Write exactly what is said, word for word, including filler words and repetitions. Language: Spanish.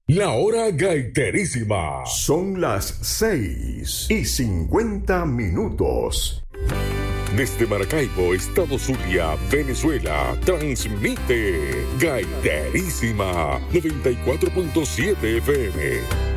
La hora gaiterísima. Son las seis y cincuenta minutos. Desde Maracaibo, Estado Zulia, Venezuela, transmite Gaiterísima noventa y cuatro punto siete F M.